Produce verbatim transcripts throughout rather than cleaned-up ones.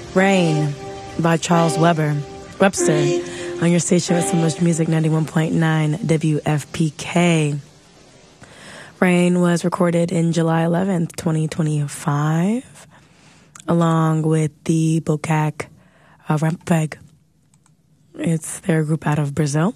Rain by Charles Weber, Webster on your station with so much music, ninety-one point nine W F P K. Rain was recorded in July eleventh, twenty twenty-five, along with the Bokak uh, Rampeg. It's their group out of Brazil.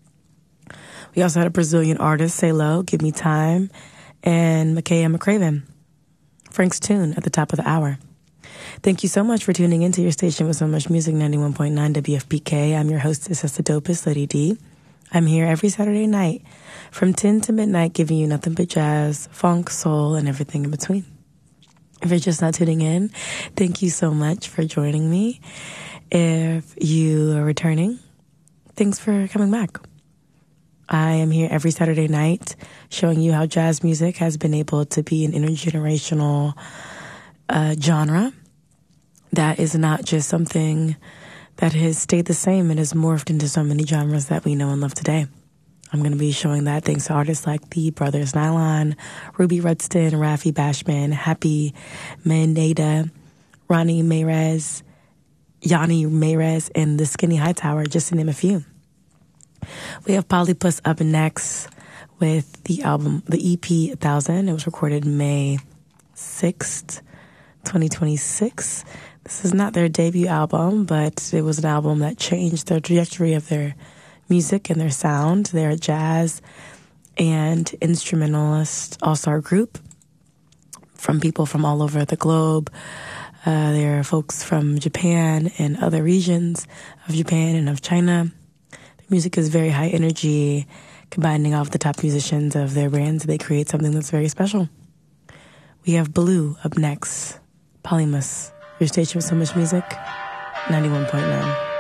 We also had a Brazilian artist, Salo, Give Me Time, and Makaya McCraven, Frank's Tune at the top of the hour. Thank you so much for tuning into your station with so much music, ninety-one point nine W F P K. I'm your hostess, that's the dopest, Lady D. I'm here every Saturday night from ten to midnight, giving you nothing but jazz, funk, soul, and everything in between. If you're just not tuning in, thank you so much for joining me. If you are returning, thanks for coming back. I am here every Saturday night showing you how jazz music has been able to be an intergenerational uh, genre that is not just something that has stayed the same. It has morphed into so many genres that we know and love today. I'm going to be showing that thanks to artists like the Brothers Nylon, Ruby Rudston, Rafi Bashman, Happy Meneda, Ronnie Mayrez, Yanni Mayrez, and the Skinny Hightower, just to name a few. We have Polypuss up next with the album, the E P one thousand. It was recorded May sixth, twenty twenty-six. This is not their debut album, but it was an album that changed the trajectory of their music and their sound. They're a jazz and instrumentalist all-star group from people from all over the globe. Uh, there are folks from Japan and other regions of Japan and of China. Their music is very high energy, combining all of the top musicians of their bands. They create something that's very special. We have Blue up next. Polymus, your station with so much music, ninety-one point nine.